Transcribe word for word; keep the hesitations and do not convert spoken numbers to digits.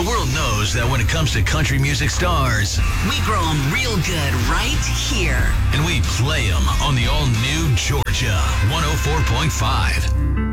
The world knows that when it comes to country music stars, we grow them real good right here. And we play them on the all-new Georgia one oh four point five.